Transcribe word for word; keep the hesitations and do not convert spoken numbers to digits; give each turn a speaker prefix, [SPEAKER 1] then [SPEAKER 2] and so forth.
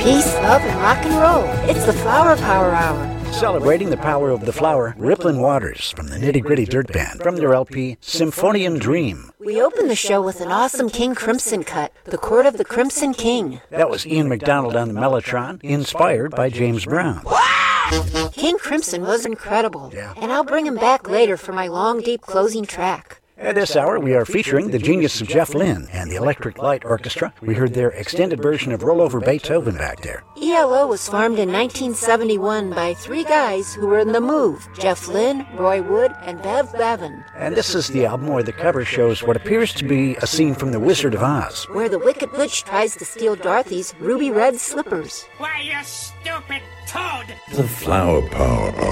[SPEAKER 1] peace, love, and rock and roll. It's the Flower Power Hour.
[SPEAKER 2] Celebrating the power of the flower, Rippling Waters from the Nitty Gritty Dirt Band from their L P Symphonian Dream.
[SPEAKER 1] We open the show with an awesome King Crimson cut, The Court of the Crimson King.
[SPEAKER 2] That was Ian McDonald on the Mellotron, inspired by James Brown.
[SPEAKER 1] King Crimson was incredible,
[SPEAKER 2] Yeah.
[SPEAKER 1] and I'll bring him back later for my long, deep closing track.
[SPEAKER 2] At this hour, we are featuring the genius of Jeff Lynne and the Electric Light Orchestra. We heard their extended version of Rollover Beethoven back there.
[SPEAKER 1] E L O was formed in nineteen seventy-one by three guys who were in the move, Jeff Lynne, Roy Wood, and Bev Bevan.
[SPEAKER 2] And this is the album where the cover shows what appears to be a scene from The Wizard of Oz.
[SPEAKER 1] Where the Wicked Witch tries to steal Dorothy's ruby red slippers.
[SPEAKER 3] Why, you stupid toad!
[SPEAKER 4] The Flower Power